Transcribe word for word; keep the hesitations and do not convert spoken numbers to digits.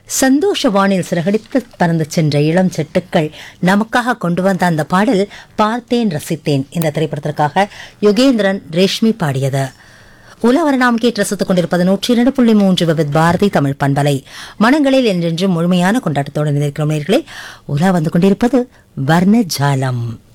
சந்தோஷ வானில் சிறகடித்து பறந்து சென்ற இளம் செட்டுக்கள் நமக்காக கொண்டு வந்த அந்த பாடல் பார்த்தேன் ரசித்தேன் இந்த திரைப்படத்திற்காக யுகேந்திரன் ரேஷ்மி பாடியது. உலவர நாம் கேட்டு ரசித்துக் கொண்டிருப்பது நூற்றி இரண்டு புள்ளி மூன்று விவித் பாரதி தமிழ் பண்பலை. மனங்களில் என்றென்றும் முழுமையான கொண்டாட்டத்தோடு நினைக்கிறோம் நேயர்களே. உலா வந்து கொண்டிருப்பது வர்ணஜாலம்.